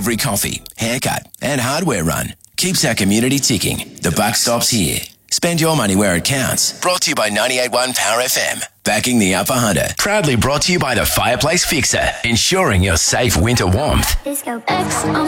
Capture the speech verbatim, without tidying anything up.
every coffee, haircut and hardware run keeps our community ticking. The buck stops here. Spend your money where it counts. Brought to you by ninety-eight point one Power F M. Backing the Upper Hunter. Proudly brought to you by the Fireplace Fixer. Ensuring your safe winter warmth.